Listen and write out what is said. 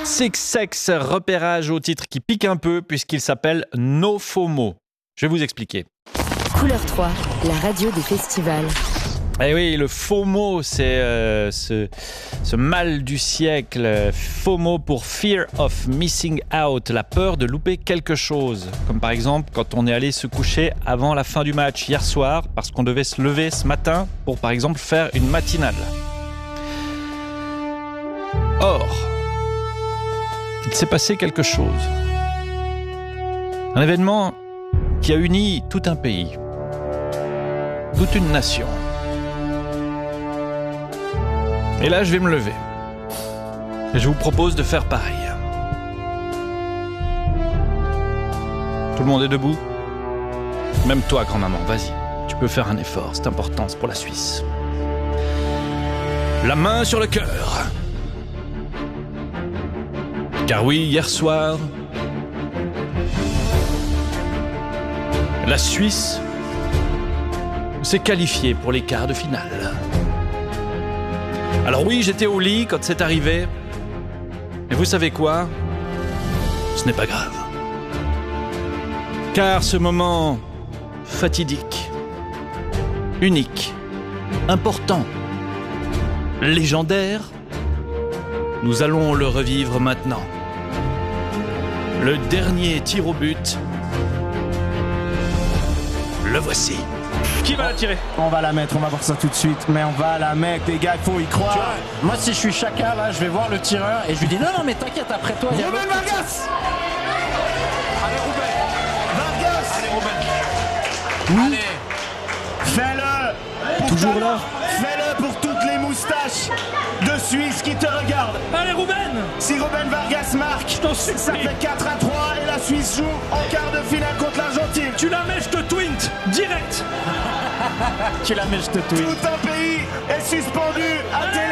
Six Sex, repérage au titre qui pique un peu puisqu'il s'appelle No FOMO. Je vais vous expliquer. Couleur 3, la radio des festivals. Eh oui, le FOMO, c'est ce mal du siècle. FOMO pour Fear of Missing Out, la peur de louper quelque chose. Comme par exemple quand on est allé se coucher avant la fin du match hier soir parce qu'on devait se lever ce matin pour par exemple faire une matinale. Or, il s'est passé quelque chose. Un événement qui a uni tout un pays, toute une nation. Et là, je vais me lever. Et je vous propose de faire pareil. Tout le monde est debout ? Même toi, grand-maman, vas-y. Tu peux faire un effort, c'est important, c'est pour la Suisse. La main sur le cœur. Car oui, hier soir, la Suisse s'est qualifiée pour les quarts de finale. Alors oui, j'étais au lit quand c'est arrivé. Mais vous savez quoi ? Ce n'est pas grave. Car ce moment fatidique, unique, important, légendaire, nous allons le revivre maintenant. Le dernier tir au but, le voici. Qui va la tirer ? On va la mettre, on va voir ça tout de suite, mais on va la mettre, les gars, il faut y croire. Tu vois, moi si je suis Chaka, là, je vais voir le tireur et je lui dis non, mais t'inquiète, après toi, il y a Ruben Vargas. Allez, Ruben. Vargas. Allez, Ruben. Oui. Allez. Fais-le. Toujours là. Fais-le pour toutes les moustaches de Suisse qui te regardent. Allez, Ruben. Si Ruben Vargas marque, ça fait 4-3 et la Suisse joue en quart de finale contre l'Argentine. Tu la mets, je te twint, direct. Tu la mets, je te twint. Tout un pays est suspendu à tes